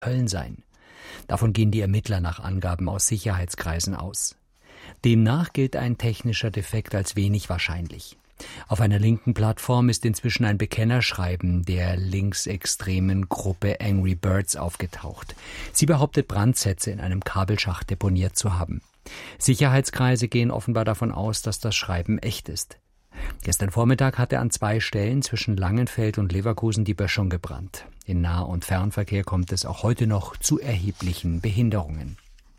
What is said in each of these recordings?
Köln sein. Davon gehen die Ermittler nach Angaben aus Sicherheitskreisen aus. Demnach gilt ein technischer Defekt als wenig wahrscheinlich. Auf einer linken Plattform ist inzwischen ein Bekennerschreiben der linksextremen Gruppe Angry Birds aufgetaucht. Sie behauptet, Brandsätze in einem Kabelschacht deponiert zu haben. Sicherheitskreise gehen offenbar davon aus, dass das Schreiben echt ist. Gestern Vormittag hatte an 2 Stellen zwischen Langenfeld und Leverkusen die Böschung gebrannt. In Nah- und Fernverkehr kommt es auch heute noch zu erheblichen Behinderungen.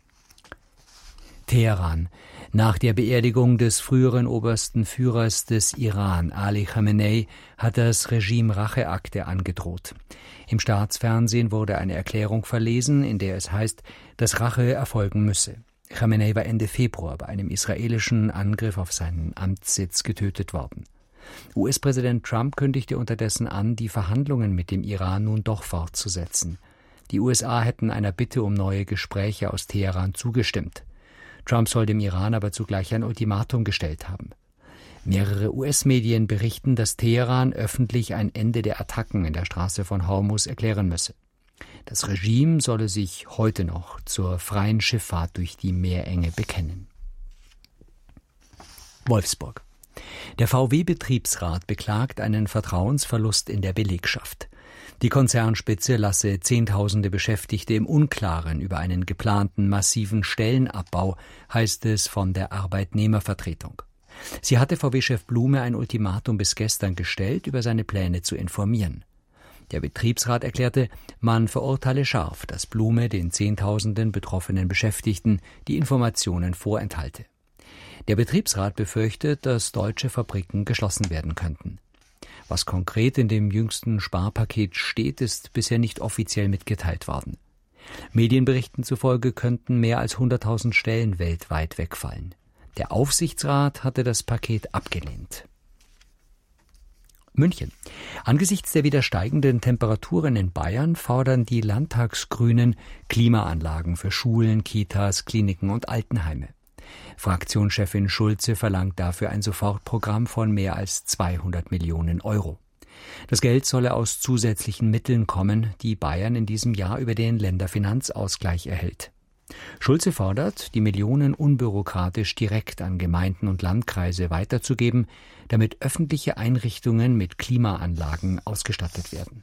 Teheran. Nach der Beerdigung des früheren obersten Führers des Iran, Ali Khamenei, hat das Regime Racheakte angedroht. Im Staatsfernsehen wurde eine Erklärung verlesen, in der es heißt, dass Rache erfolgen müsse. Khamenei war Ende Februar bei einem israelischen Angriff auf seinen Amtssitz getötet worden. US-Präsident Trump kündigte unterdessen an, die Verhandlungen mit dem Iran nun doch fortzusetzen. Die USA hätten einer Bitte um neue Gespräche aus Teheran zugestimmt. Trump soll dem Iran aber zugleich ein Ultimatum gestellt haben. Mehrere US-Medien berichten, dass Teheran öffentlich ein Ende der Attacken in der Straße von Hormuz erklären müsse. Das Regime solle sich heute noch zur freien Schifffahrt durch die Meerenge bekennen. Wolfsburg. Der VW-Betriebsrat beklagt einen Vertrauensverlust in der Belegschaft. Die Konzernspitze lasse Zehntausende Beschäftigte im Unklaren über einen geplanten massiven Stellenabbau, heißt es von der Arbeitnehmervertretung. Sie hatte VW-Chef Blume ein Ultimatum bis gestern gestellt, über seine Pläne zu informieren. Der Betriebsrat erklärte, man verurteile scharf, dass Blume den Zehntausenden betroffenen Beschäftigten die Informationen vorenthalte. Der Betriebsrat befürchtet, dass deutsche Fabriken geschlossen werden könnten. Was konkret in dem jüngsten Sparpaket steht, ist bisher nicht offiziell mitgeteilt worden. Medienberichten zufolge könnten mehr als 100.000 Stellen weltweit wegfallen. Der Aufsichtsrat hatte das Paket abgelehnt. München. Angesichts der wieder steigenden Temperaturen in Bayern fordern die Landtagsgrünen Klimaanlagen für Schulen, Kitas, Kliniken und Altenheime. Fraktionschefin Schulze verlangt dafür ein Sofortprogramm von mehr als 200 Millionen Euro. Das Geld solle aus zusätzlichen Mitteln kommen, die Bayern in diesem Jahr über den Länderfinanzausgleich erhält. Schulze fordert, die Millionen unbürokratisch direkt an Gemeinden und Landkreise weiterzugeben, damit öffentliche Einrichtungen mit Klimaanlagen ausgestattet werden.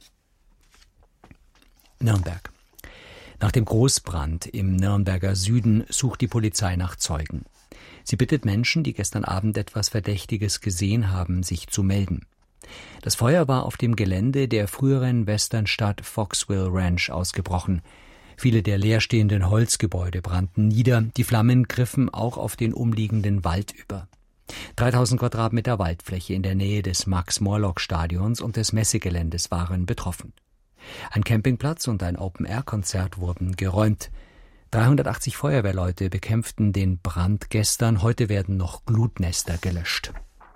Nürnberg. Nach dem Großbrand im Nürnberger Süden sucht die Polizei nach Zeugen. Sie bittet Menschen, die gestern Abend etwas Verdächtiges gesehen haben, sich zu melden. Das Feuer war auf dem Gelände der früheren Westernstadt Foxville Ranch ausgebrochen. Viele der leerstehenden Holzgebäude brannten nieder, die Flammen griffen auch auf den umliegenden Wald über. 3000 Quadratmeter Waldfläche in der Nähe des Max-Morlock-Stadions und des Messegeländes waren betroffen. Ein Campingplatz und ein Open-Air-Konzert wurden geräumt. 380 Feuerwehrleute bekämpften den Brand gestern. Heute werden noch Glutnester gelöscht.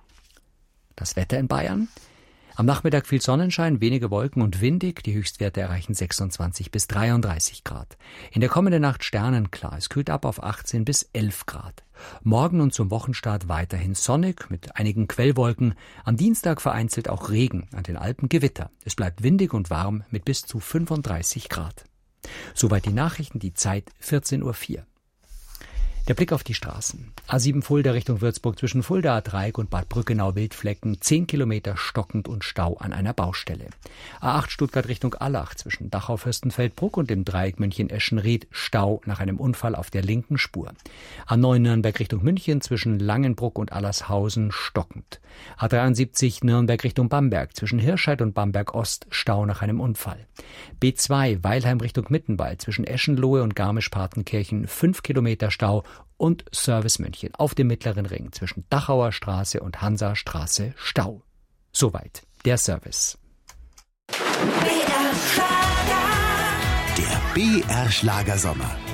Das Wetter in Bayern? Am Nachmittag viel Sonnenschein, wenige Wolken und windig. Die Höchstwerte erreichen 26 bis 33 Grad. In der kommenden Nacht sternenklar. Es kühlt ab auf 18 bis 11 Grad. Morgen und zum Wochenstart weiterhin sonnig mit einigen Quellwolken. Am Dienstag vereinzelt auch Regen, an den Alpen Gewitter. Es bleibt windig und warm mit bis zu 35 Grad. Soweit die Nachrichten, die Zeit 14:04 Uhr. Der Blick auf die Straßen. A7 Fulda Richtung Würzburg zwischen Fulda, Dreieck und Bad Brückenau Wildflecken, 10 Kilometer stockend und Stau an einer Baustelle. A8 Stuttgart Richtung Allach zwischen Dachau Fürstenfeldbruck und dem Dreieck München-Eschenried, Stau nach einem Unfall auf der linken Spur. A9 Nürnberg Richtung München zwischen Langenbruck und Allershausen stockend. A73 Nürnberg Richtung Bamberg zwischen Hirscheid und Bamberg Ost, Stau nach einem Unfall. B2 Weilheim Richtung Mittenwald zwischen Eschenlohe und Garmisch-Partenkirchen, 5 Kilometer Stau. Und Service München auf dem Mittleren Ring zwischen Dachauer Straße und Hansastraße Stau. Soweit der Service. Der BR Schlagersommer.